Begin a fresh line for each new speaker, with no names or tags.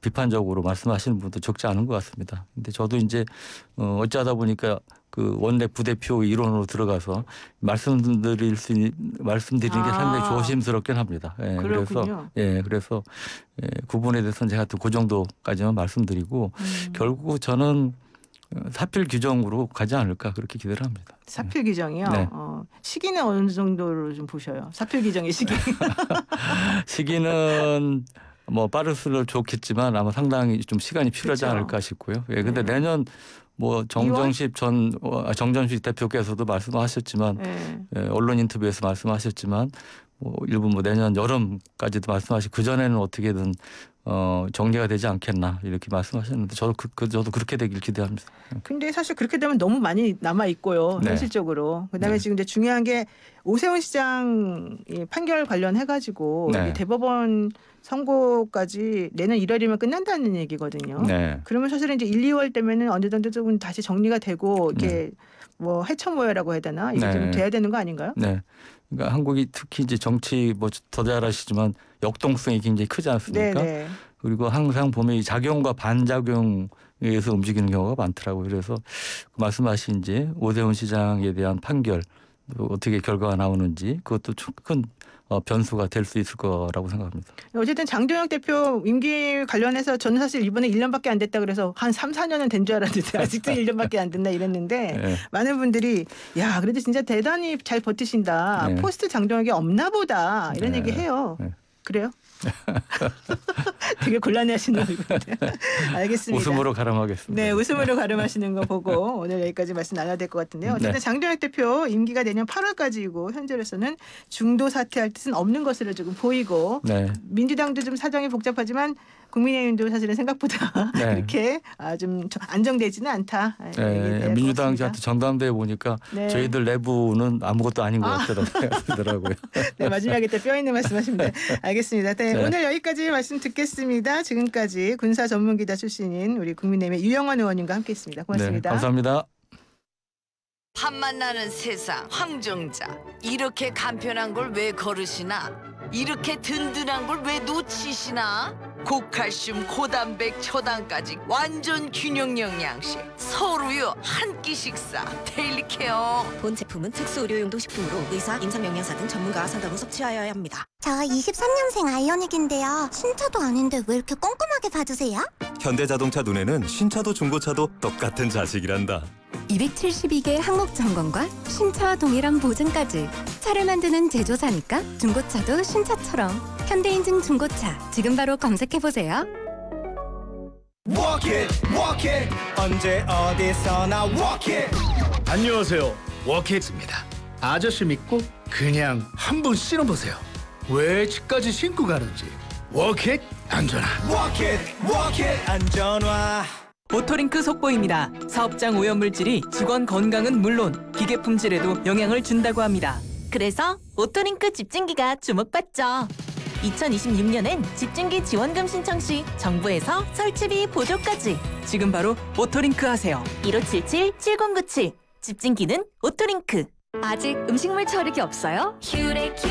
비판적으로 말씀하시는 분도 적지 않은 것 같습니다. 근데 저도 이제 어찌하다 보니까 그 원내 부대표 일원으로 들어가서 말씀드리는 게 상당히 조심스럽긴 합니다. 예,
그렇군요.
그래서 그 부분에 대해서는 제가 또 그 정도까지만 말씀드리고 결국 저는 사필 규정으로 가지 않을까 그렇게 기대를 합니다.
사필 규정이요?
네.
시기는 어느 정도로 좀 보셔요? 사필 규정의 시기.
시기는 뭐 빠를수록 좋겠지만 아마 상당히 좀 시간이 필요하지
그렇죠.
않을까 싶고요. 예, 근데
네.
내년 뭐 정정식 대표께서도 말씀하셨지만 언론 인터뷰에서 말씀하셨지만 뭐 일부 뭐 내년 여름까지도 말씀하시고 그 전에는 어떻게든 정리가 되지 않겠나 이렇게 말씀하셨는데 저도 저도 그렇게 되길 기대합니다.
근데 사실 그렇게 되면 너무 많이 남아 있고요.
네.
현실적으로. 그다음에
네.
지금 이제 중요한 게 오세훈 시장 판결 관련해 가지고
네.
대법원 선고까지 내년 1월이면 끝난다는 얘기거든요.
네.
그러면 사실은 이제 1, 2월 되면은 어느 정도 좀 다시 정리가 되고 이게 뭐 해처모여라고 해야 되나 이게 좀 돼야 되는 거 아닌가요?
네. 그러니까 한국이 특히 이제 정치 뭐 더 잘 아시지만 역동성이 굉장히 크지 않습니까?
네네.
그리고 항상 보면 이 작용과 반작용에 의해서 움직이는 경우가 많더라고요. 그래서 말씀하신 이제 오세훈 시장에 대한 판결 어떻게 결과가 나오는지 그것도 큰 변수가 될 수 있을 거라고 생각합니다.
어쨌든 장동혁 대표 임기 관련해서 저는 사실 이번에 1년밖에 안 됐다 그래서 한 3, 4년은 된 줄 알았는데 아직도 1년밖에 안 됐나 이랬는데
네.
많은 분들이 야 그래도 진짜 대단히 잘 버티신다.
네.
포스트 장동혁이 없나 보다 이런
네.
얘기 해요.
네.
그래요? 되게 곤란해하시는 얼굴인데. 알겠습니다.
웃음으로 가름하겠습니다.
네, 웃음으로 가름하시는 거 보고 오늘 여기까지 말씀 나눠야 될 것 같은데요. 어쨌든
네.
장동혁 대표 임기가 내년 8월까지이고 현재로서는 중도 사퇴할 뜻은 없는 것으로 조금 보이고
네.
민주당도 좀 사정이 복잡하지만 국민의힘도 사실은 생각보다
네.
그렇게 좀 안정되지는 않다.
네, 민주당한테 전담대회 보니까
네.
저희들 내부는 아무것도 아닌 것 같더라고요.
네, 마지막에 또 뼈 있는 말씀하십니다. 알겠습니다. 네,
네.
오늘 여기까지 말씀 듣겠습니다. 지금까지 군사 전문기자 출신인 우리 국민의힘의 유영원 의원님과 함께했습니다. 고맙습니다.
네, 감사합니다.
밥만 나는 세상 황정자 이렇게 간편한 걸 왜 걸으시나 이렇게 든든한 걸 왜 놓치시나 고칼슘 고단백 초당까지 완전 균형 영양식 서로요 한 끼 식사 데일리 케어
본 제품은 특수 의료용도 식품으로 의사, 임상영양사 등 전문가와 상담 후 섭취하여야 합니다.
저 23년생 아이오닉인데요. 신차도 아닌데 왜 이렇게 꼼꼼하게 봐주세요?
현대자동차 눈에는 신차도 중고차도 똑같은 자식이란다.
272개 항목 점검과 신차와 동일한 보증까지. 차를 만드는 제조사니까 중고차도 신차처럼. 현대인증 중고차 지금 바로 검색해보세요.
Walk it, walk it. 언제 어디서나 walk it.
안녕하세요, 워킷입니다. 아저씨 믿고 그냥 한번 신어보세요. 왜 집까지 신고 가는지. 워킷 안전하.
Walk it, walk it. 안전화.
오토링크 속보입니다. 사업장 오염물질이 직원 건강은 물론 기계 품질에도 영향을 준다고 합니다.
그래서 오토링크 집진기가 주목받죠. 2026년엔 집진기 지원금 신청 시 정부에서 설치비 보조까지.
지금 바로 오토링크 하세요.
1577-7097 집진기는 오토링크.
아직 음식물 처리기 없어요?